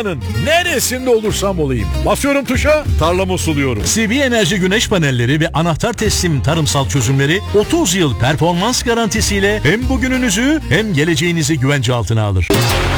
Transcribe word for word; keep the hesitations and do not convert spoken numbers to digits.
Dünyanın neresinde olursam olayım. Basıyorum tuşa, tarlamı suluyorum. C V Enerji güneş panelleri ve anahtar teslim tarımsal çözümleri otuz yıl performans garantisiyle hem bugününüzü hem geleceğinizi güvence altına alır.